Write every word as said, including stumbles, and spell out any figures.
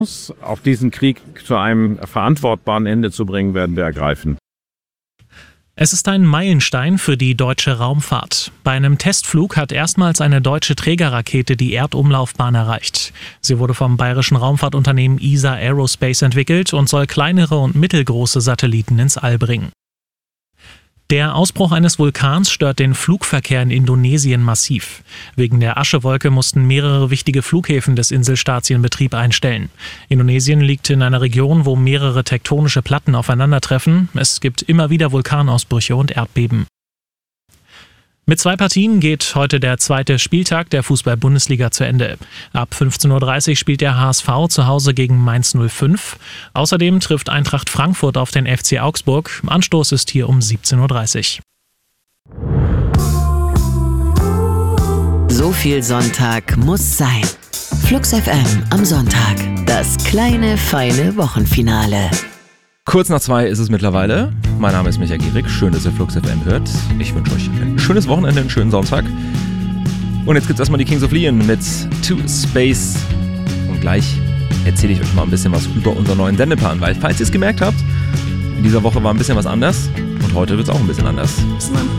Auch diesen Krieg zu einem verantwortbaren Ende zu bringen, werden wir ergreifen. Es ist ein Meilenstein für die deutsche Raumfahrt. Bei einem Testflug hat erstmals eine deutsche Trägerrakete die Erdumlaufbahn erreicht. Sie wurde vom bayerischen Raumfahrtunternehmen E S A Aerospace entwickelt und soll kleinere und mittelgroße Satelliten ins All bringen. Der Ausbruch eines Vulkans stört den Flugverkehr in Indonesien massiv. Wegen der Aschewolke mussten mehrere wichtige Flughäfen des Inselstaats ihren Betrieb einstellen. Indonesien liegt in einer Region, wo mehrere tektonische Platten aufeinandertreffen. Es gibt immer wieder Vulkanausbrüche und Erdbeben. Mit zwei Partien geht heute der zweite Spieltag der Fußball-Bundesliga zu Ende. Ab fünfzehn Uhr dreißig spielt der H S V zu Hause gegen Mainz null fünf. Außerdem trifft Eintracht Frankfurt auf den F C Augsburg. Anstoß ist hier um siebzehn Uhr dreißig. So viel Sonntag muss sein. Flux F M am Sonntag. Das kleine, feine Wochenfinale. Kurz nach zwei ist es mittlerweile. Mein Name ist Michael Gierig. Schön, dass ihr Flux F M hört. Ich wünsche euch ein schönes Wochenende, einen schönen Sonntag. Und jetzt gibt es erstmal die Kings of Leon mit To Space. Und gleich erzähle ich euch mal ein bisschen was über unseren neuen Sendeplan. Weil, falls ihr es gemerkt habt, in dieser Woche war ein bisschen was anders. Und heute wird es auch ein bisschen anders.